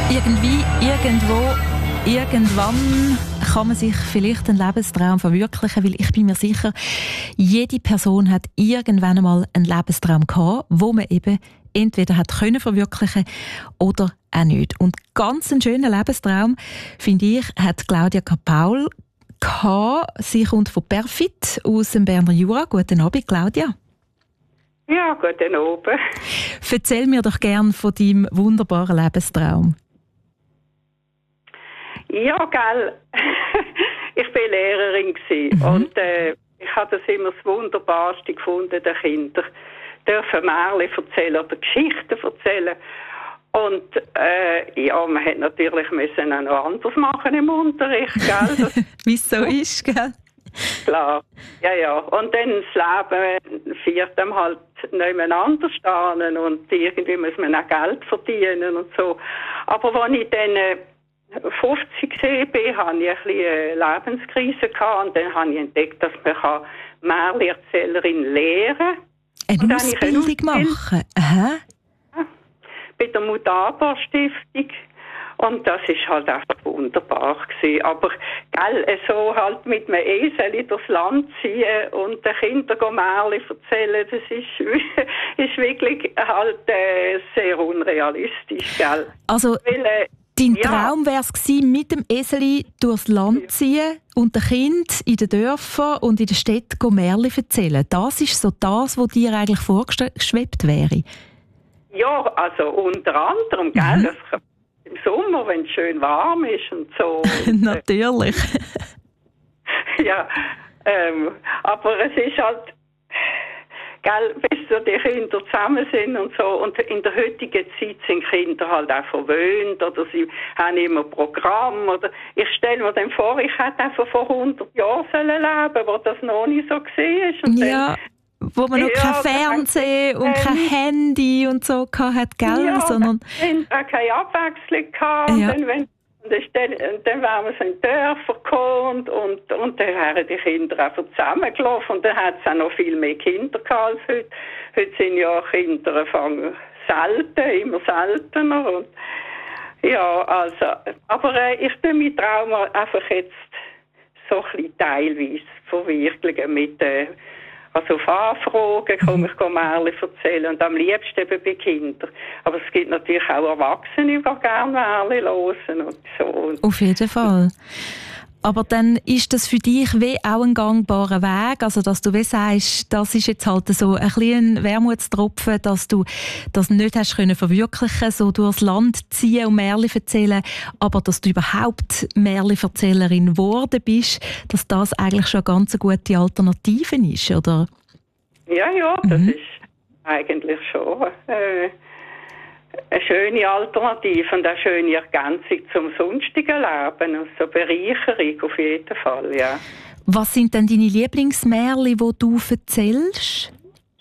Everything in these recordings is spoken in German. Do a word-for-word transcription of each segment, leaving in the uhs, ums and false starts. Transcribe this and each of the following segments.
Irgendwie, irgendwo, irgendwann kann man sich vielleicht einen Lebenstraum verwirklichen, weil ich bin mir sicher, jede Person hat irgendwann einmal einen Lebenstraum gehabt, wo man eben entweder hat können verwirklichen oder auch nicht. Und ganz einen schönen Lebenstraum, finde ich, hat Claudia Paul gehabt. Sie kommt von Perfit aus dem Berner Jura. Guten Abend, Claudia. Ja, guten Abend. Erzähl mir doch gern von deinem wunderbaren Lebenstraum. Ja, gell. Ich war Lehrerin gewesen, mhm. und äh, ich habe das immer das Wunderbarste gefunden, den Kindern dürfen Märchen erzählen oder Geschichten erzählen. Und äh, ja, man hat natürlich müssen auch noch anders machen im Unterricht, gell? Wie es so ist, gell? Klar, ja, ja. Und dann das Leben führt einem halt nebeneinander stehen und irgendwie muss man auch Geld verdienen und so. Aber als ich dann äh, fünfzig gesehen bin, hatte ich ein bisschen eine Lebenskrise gehabt und dann habe ich entdeckt, dass man Märchenerzählerin lehren kann. Eine Ausbildung machen? Aha. Ja, bei der Mutaba Stiftung. Und das ist halt einfach wunderbar gewesen. Aber, gell, so halt mit einem Esel durchs Land ziehen und den Kindern Märchen erzählen, das ist, ist wirklich halt äh, sehr unrealistisch, gell. Also, Weil, äh, dein ja. Traum wäre es gewesen, mit dem Eseli durchs Land ziehen und den Kindern in den Dörfern und in den Städten Märchen erzählen. Das ist so das, was dir eigentlich vorgeschwebt wäre? Ja, also unter anderem, gell, mhm. das im Sommer, wenn es schön warm ist und so. Natürlich. Ja, ähm, aber es ist halt, gell, bis so die Kinder zusammen sind und so. Und in der heutigen Zeit sind Kinder halt auch verwöhnt oder sie haben immer Programm. Oder ich stelle mir dann vor, ich hätte einfach vor hundert Jahren leben sollen, wo das noch nicht so war. Und ja. Wo man noch ja, kein Fernsehen und kein Handy und so hatte, gell? Ja, sondern und auch keine Abwechslung gehabt. Ja. Und dann, wenn, dann, dann wären wir so in Dörfer gekommen und, und, und dann wären die Kinder einfach zusammengelaufen. Und dann hat es auch noch viel mehr Kinder gehabt als heute. Heute sind ja Kinder fangen selten, immer seltener. Und ja, also, aber äh, ich tue meinen Traum einfach jetzt so ein bisschen teilweise verwirklichen mit äh, also auf Anfragen komme ich Märchen erzählen und am liebsten eben bei Kindern. Aber es gibt natürlich auch Erwachsene, die gerne Märchen hören und so. Auf jeden Fall. Aber dann ist das für dich wie auch ein gangbarer Weg, also dass du wie sagst, das ist jetzt halt so ein bisschen ein Wermutstropfen, dass du das nicht hast können verwirklichen, so durchs Land ziehen und Märchen erzählen, aber dass du überhaupt Märchenverzählerin geworden bist, dass das eigentlich schon eine ganz gute Alternative ist, oder? Ja, ja, das mhm. ist eigentlich schon äh, eine schöne Alternative und eine schöne Ergänzung zum sonstigen Leben. Also Bereicherung auf jeden Fall, ja. Was sind denn deine Lieblingsmärchen, die du erzählst?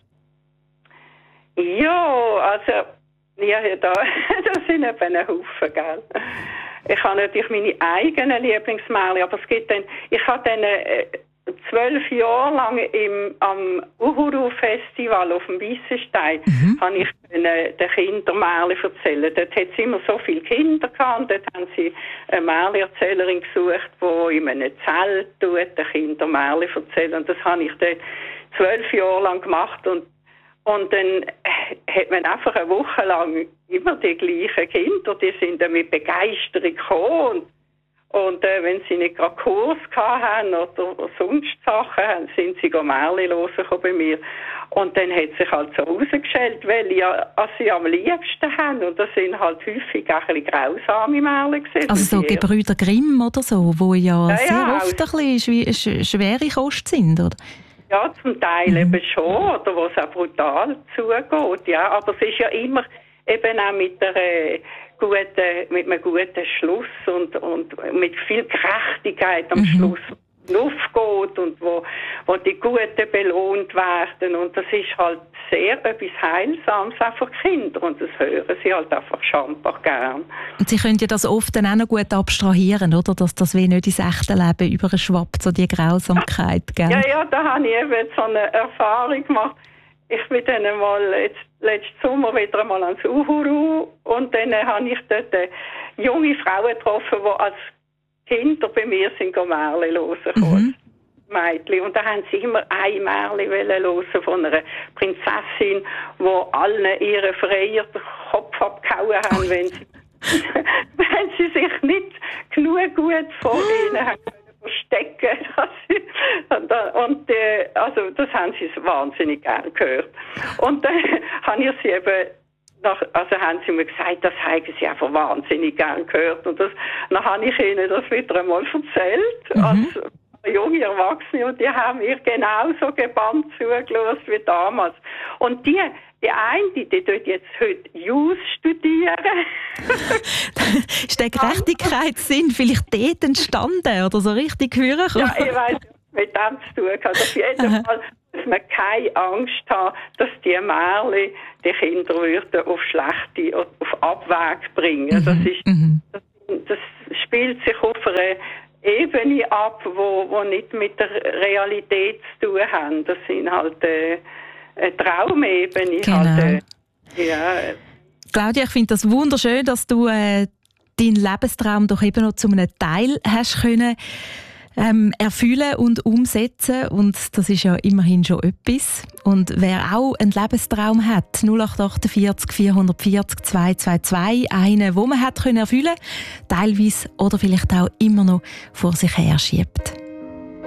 Ja, also, ja, da, das sind eben ein Haufen, gell. Ich habe natürlich meine eigenen Lieblingsmärchen, aber es gibt dann, ich habe dann äh, zwölf Jahre lang im, am Uhuru-Festival auf dem Weissenstein mhm. habe ich den, den Kindern Märchen erzählen. Dort hat es immer so viele Kinder gehabt und dort haben sie eine Märchenerzählerin gesucht, die in einem Zelt tut, den Kindern Märchen erzählen. Und das habe ich dort zwölf Jahre lang gemacht und Und dann hat man einfach eine Woche lang immer die gleichen Kinder, die sind dann mit Begeisterung gekommen. Und, und äh, wenn sie nicht gerade Kurs hatten oder sonst Sachen haben, sind sie Märchen hören bei mir. Und dann hat sich halt so herausgestellt, weil ja, als sie am liebsten haben. Und das sind halt häufig auch ein bisschen grausame Märchen gewesen. Also so Gebrüder Grimm oder so, wo ja, ja sehr ja, oft ein bisschen sch- schwere Kost sind, oder? Ja, zum Teil mhm. eben schon, oder wo es auch brutal zugeht, ja. Aber es ist ja immer eben auch mit einer guten, mit einem guten Schluss und, und mit viel Gerechtigkeit am mhm. Schluss aufgeht und wo, wo die Guten belohnt werden. Und das ist halt sehr etwas Heilsames auch für Kinder. Und das hören sie halt einfach schambar gern. Und sie können ja das oft dann auch noch gut abstrahieren, oder? Dass das wie nicht ins echte Leben überschwappt, so die Grausamkeit, gell? Ja, ja, da habe ich eben so eine Erfahrung gemacht. Ich bin dann einmal jetzt, letzten Sommer wieder einmal ans Uhuru und dann habe ich dort junge Frauen getroffen, die als Kinder bei mir sind Märchen hören gekommen. Mhm. Mädchen. Und da haben sie immer ein Märchen hören von einer Prinzessin, wo allen ihre Freier den Kopf abgehauen haben, oh. wenn, sie, wenn sie sich nicht genug gut vor ihnen haben verstecken. und und äh, also das haben sie wahnsinnig gern gehört. Und dann äh, habe ich sie eben nach, also haben sie mir gesagt, das haben sie einfach wahnsinnig gern gehört. Und das, dann habe ich ihnen das wieder einmal erzählt. Mhm. Als junge Erwachsene, und die haben mir genauso gebannt zugelassen wie damals. Und die, die eine, die, die tut jetzt heute Jus studieren. Ist der Gerechtigkeitssinn vielleicht dort entstanden oder so richtig hören? Ja, ich weiss, mit dem zu tun hat. Auf jeden Fall muss man keine Angst haben, dass die Märchen die Kinder würden auf schlechte, auf Abweg bringen. Mhm. Das ist, das, das spielt sich auf einer Ebene ab, wo, wo nicht mit der Realität zu tun haben. Das sind halt äh, eine Traumebene. Genau. Halt, äh, ja. Claudia, ich finde das wunderschön, dass du äh, deinen Lebenstraum doch eben noch zu einem Teil hast können ähm, erfüllen und umsetzen. Und das ist ja immerhin schon etwas. Und wer auch einen Lebenstraum hat, null acht achtundvierzig vierhundertvierzig zweihundertzweiundzwanzig, einen, den man hat können erfüllen, teilweise oder vielleicht auch immer noch vor sich her schiebt.